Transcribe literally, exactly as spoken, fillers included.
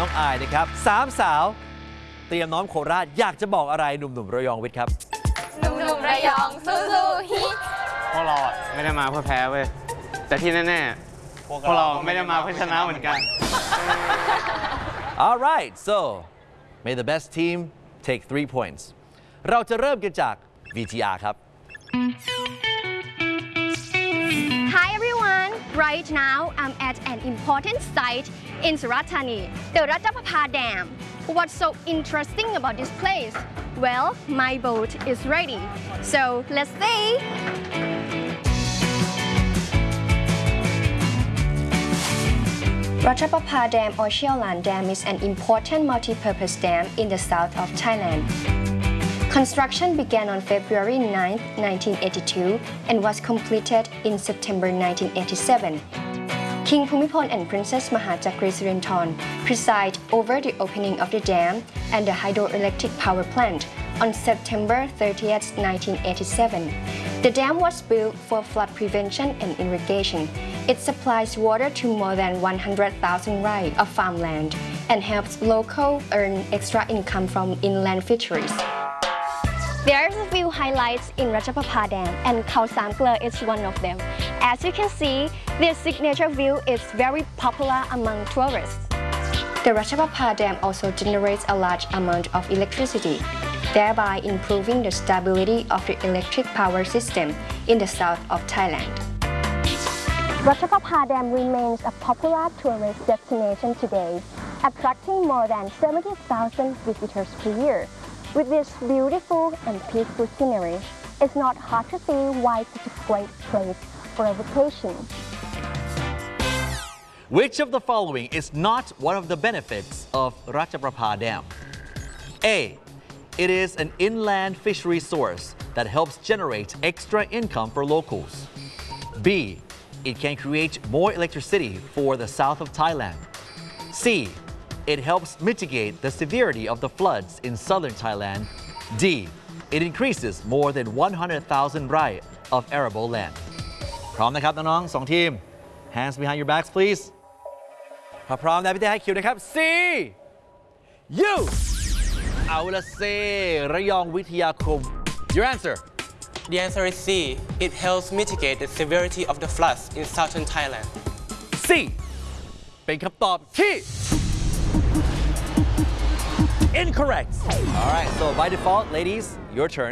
องอายนะครับสามสาวเตรียมน้อมโคราชอยากจะบอกอะไรหนุ่มๆระยองวิทย์ครับหนุ่มๆระยองสู้ๆฮิพวกเราอ่ะไม่ได้มาเพื่อแพ้เว้ยแต่ที่แน่ๆพวกเราไม่ได้มาเพื่อชนะเหมือนกัน All right so may the best team take three points เราจะเริ่มกันจาก วี ที อาร์ ครับ Hi everyone right now I'm at an important site in Surat Thani the Ratchaprabha Dam what's so interesting about this place well my boat is ready so let's see Ratchaprabha Dam or Sheolan Dam is an important multi-purpose dam in the south of Thailand. Construction began on February ninth, nineteen eighty-two and was completed in September nineteen eighty-seven. King Bhumibol and Princess Mahachakri Sirinthorn preside over the opening of the dam and the hydroelectric power plant on September thirtieth, nineteen eighty-seven. The dam was built for flood prevention and irrigation. It supplies water to more than one hundred thousand rai of farmland and helps locals earn extra income from inland fisheries. There's a few highlights in Ratchaprabha Dam and Khao Sam Klur is one of them. As you can see, this signature view is very popular among tourists. The Ratchaprabha Dam also generates a large amount of electricity, thereby improving the stability of the electric power system in the south of Thailand. Ratchaprabha Dam remains a popular tourist destination today, attracting more than seventy thousand visitors per year. With this beautiful and peaceful scenery, it's not hard to see why it's a great place for a vacation. Which of the following is not one of the benefits of Ratchaprabha Dam? A. It is an inland fishery source that helps generate extra income for locals. B. It can create more electricity for the south of Thailand. C. It helps mitigate the severity of the floods in southern Thailand. D. It increases more than one hundred thousand rai of arable land. พร้อมนะครับน้องๆสองทีม Hands behind your backs please พอพร้อมแล้วพี่เต้ให้คิวนะครับ C U เอาละเซระยองวิทยาคม Your answer The answer is C. It helps mitigate the severity of the floods in southern Thailand. C เป็นคำตอบที่ Incorrect. All right, so by default, ladies, your turn.